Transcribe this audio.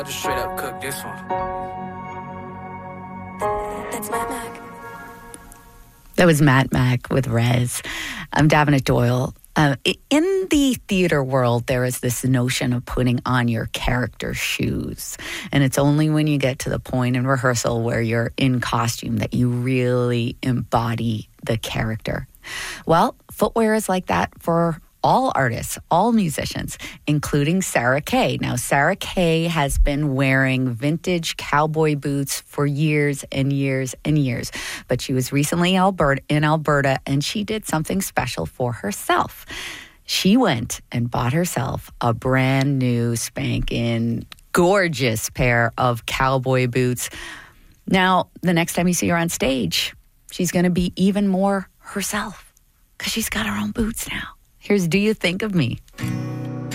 I just straight up cook this one. That's Matt Mac. That was Matt Mac with Rez. I'm Davina Doyle. In the theater world, there is this notion of putting on your character's shoes. And it's only when you get to the point in rehearsal where you're in costume that you really embody the character. Well, footwear is like that for all artists, all musicians, including Sarah Kay. Now, Sarah Kay has been wearing vintage cowboy boots for years and years and years. But she was recently in Alberta, and she did something special for herself. She went and bought herself a brand new spanking gorgeous pair of cowboy boots. Now, the next time you see her on stage, she's going to be even more herself because she's got her own boots now. Here's Do You Think of Me?